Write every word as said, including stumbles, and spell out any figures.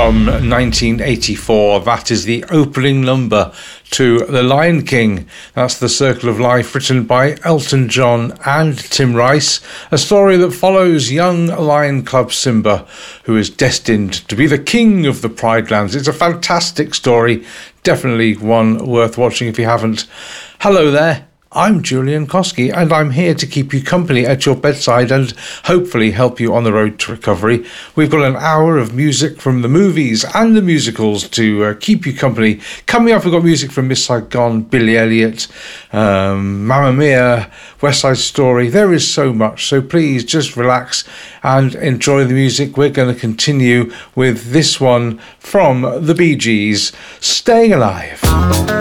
from nineteen eighty-four. That is the opening number to The Lion King. That's The Circle of Life, written by Elton John and Tim Rice. A story that follows young Lion Club Simba, who is destined to be the king of the Pride Lands. It's a fantastic story. Definitely one worth watching if you haven't. Hello there. I'm Julian Koski, and I'm here to keep you company at your bedside and hopefully help you on the road to recovery. We've got an hour of music from the movies and the musicals to uh, keep you company. Coming up, we've got music from Miss Saigon, Billy Elliot, um, Mamma Mia, West Side Story. There is so much, so please just relax and enjoy the music. We're going to continue with this one from the Bee Gees, Staying Alive.